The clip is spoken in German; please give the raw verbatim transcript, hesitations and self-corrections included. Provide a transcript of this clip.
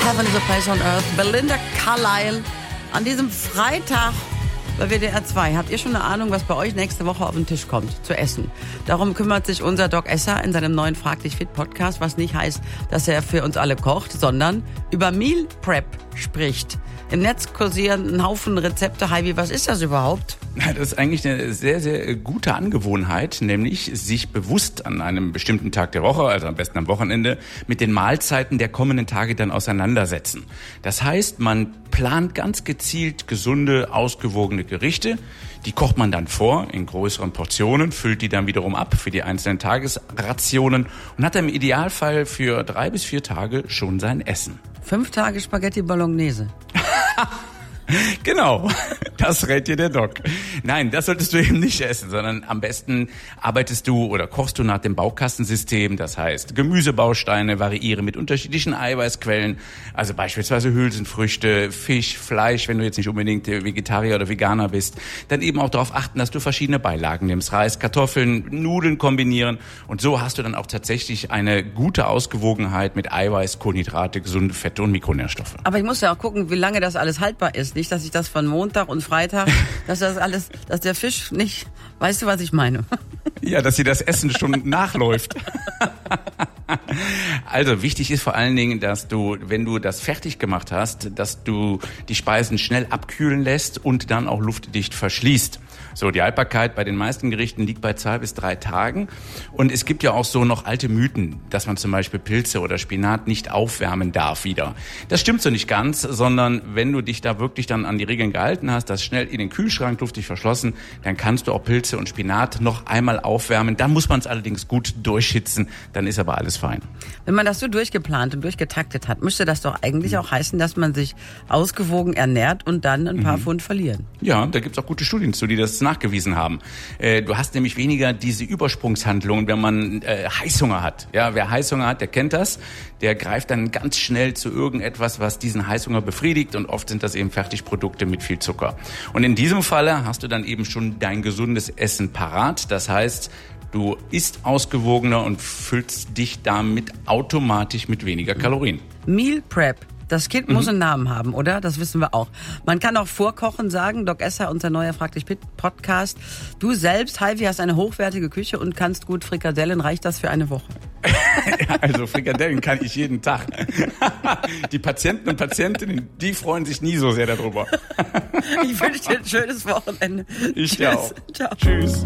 Heaven is a Place on Earth. Belinda Carlisle an diesem Freitag bei W D R zwei. Habt ihr schon eine Ahnung, was bei euch nächste Woche auf den Tisch kommt zu essen? Darum kümmert sich unser Doc Esser in seinem neuen Frag dich fit Podcast, was nicht heißt, dass er für uns alle kocht, sondern über Meal Prep spricht. Im Netz kursieren ein Haufen Rezepte. Heidi, was ist das überhaupt? Das ist eigentlich eine sehr, sehr gute Angewohnheit, nämlich sich bewusst an einem bestimmten Tag der Woche, also am besten am Wochenende, mit den Mahlzeiten der kommenden Tage dann auseinandersetzen. Das heißt, man plant ganz gezielt gesunde, ausgewogene Gerichte. Die kocht man dann vor in größeren Portionen, füllt die dann wiederum ab für die einzelnen Tagesrationen und hat dann im Idealfall für drei bis vier Tage schon sein Essen. Fünf Tage Spaghetti Bolognese. Genau, das rät dir der Doc. Nein, das solltest du eben nicht essen, sondern am besten arbeitest du oder kochst du nach dem Baukastensystem. Das heißt, Gemüsebausteine variieren mit unterschiedlichen Eiweißquellen, also beispielsweise Hülsenfrüchte, Fisch, Fleisch, wenn du jetzt nicht unbedingt Vegetarier oder Veganer bist. Dann eben auch darauf achten, dass du verschiedene Beilagen nimmst, Reis, Kartoffeln, Nudeln kombinieren. Und so hast du dann auch tatsächlich eine gute Ausgewogenheit mit Eiweiß, Kohlenhydrate, gesunde Fette und Mikronährstoffe. Aber ich muss ja auch gucken, wie lange das alles haltbar ist. Nicht, dass ich das von Montag und Freitag, dass das alles, dass der Fisch nicht, weißt du, was ich meine? Ja, dass dir das Essen schon nachläuft. Also wichtig ist vor allen Dingen, dass du, wenn du das fertig gemacht hast, dass du die Speisen schnell abkühlen lässt und dann auch luftdicht verschließt. So, die Haltbarkeit bei den meisten Gerichten liegt bei zwei bis drei Tagen. Und es gibt ja auch so noch alte Mythen, dass man zum Beispiel Pilze oder Spinat nicht aufwärmen darf wieder. Das stimmt so nicht ganz, sondern wenn du dich da wirklich dann an die Regeln gehalten hast, das schnell in den Kühlschrank luftdicht verschlossen, dann kannst du auch Pilze und Spinat noch einmal aufwärmen. Dann muss man es allerdings gut durchhitzen, dann ist aber alles fein. Wenn man das so durchgeplant und durchgetaktet hat, müsste das doch eigentlich auch heißen, dass man sich ausgewogen ernährt und dann ein paar mhm. Pfund verlieren. Ja, da gibt's auch gute Studien zu, die das nachgewiesen haben. Äh, du hast nämlich weniger diese Übersprungshandlungen, wenn man äh, Heißhunger hat. Ja, wer Heißhunger hat, der kennt das. Der greift dann ganz schnell zu irgendetwas, was diesen Heißhunger befriedigt, und oft sind das eben Fertigprodukte mit viel Zucker. Und in diesem Falle hast du dann eben schon dein gesundes Essen parat. Das heißt, du isst ausgewogener und füllst dich damit automatisch mit weniger Kalorien. Meal Prep. Das Kind muss einen Namen haben, oder? Das wissen wir auch. Man kann auch vorkochen sagen, Doc Esser, unser neuer Frag dich fit Podcast. Du selbst, Heidi, hast eine hochwertige Küche und kannst gut Frikadellen. Reicht das für eine Woche? Ja, also Frikadellen kann ich jeden Tag. Die Patienten und Patientinnen, die freuen sich nie so sehr darüber. Ich wünsche dir ein schönes Wochenende. Ich dir auch. Ciao. Tschüss.